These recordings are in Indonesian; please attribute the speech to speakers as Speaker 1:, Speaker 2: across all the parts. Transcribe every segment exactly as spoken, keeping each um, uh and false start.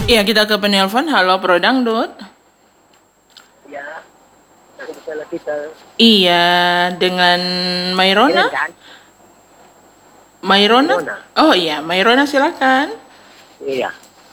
Speaker 1: Iya, kita ke penelpon. Halo, Pro Dangdut.
Speaker 2: Ya, kalau kita
Speaker 1: Iya, dengan Mairona.
Speaker 2: Helen kan?
Speaker 1: Mairona?
Speaker 2: Mairona.
Speaker 1: Oh iya, Mairona silakan.
Speaker 2: Iya.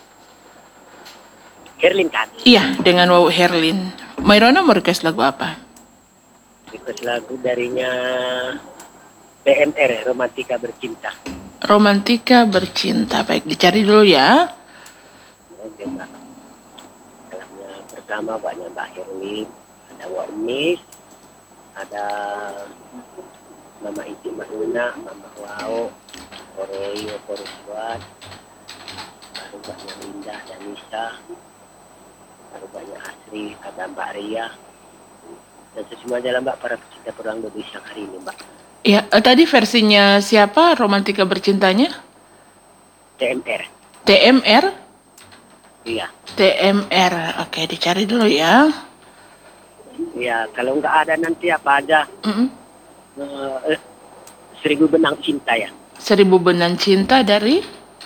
Speaker 2: Herlin kan?
Speaker 1: Iya, dengan Wow Herlin. Mairona mau request lagu apa?
Speaker 2: Request lagu darinya P M R, Romantika Bercinta.
Speaker 1: Romantika Bercinta. Baik, dicari dulu ya.
Speaker 2: Oke, Mbak. Dalamnya pertama banyak Mbak Herlin, ada Wak Umis, ada Mama Iti Mauna, Mama Wao, Koreyo, Koruswat, baru banyak Linda dan Nisa, baru banyak Asri, ada Mbak Ria, dan sesemua jalan Mbak para pecinta perang di siang hari ini Mbak.
Speaker 1: Ya, eh, tadi versinya siapa Romantika Bercintanya?
Speaker 2: T M R.
Speaker 1: T M R?
Speaker 2: Iya.
Speaker 1: T M R. Oke, dicari dulu ya.
Speaker 2: Iya, kalau nggak ada nanti apa aja.
Speaker 1: Mm-mm.
Speaker 2: Uh, eh, Seribu Benang Cinta ya.
Speaker 1: Seribu Benang Cinta dari?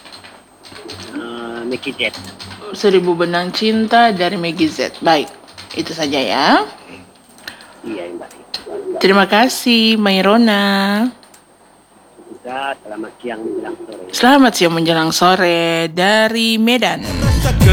Speaker 2: Uh, Mickey Z.
Speaker 1: Seribu Benang Cinta dari Meggy Z. Baik, itu saja ya.
Speaker 2: Iya Mbak.
Speaker 1: Terima kasih, Mairona.
Speaker 2: Juga selamat siang menjelang sore.
Speaker 1: Selamat siang menjelang sore dari Medan.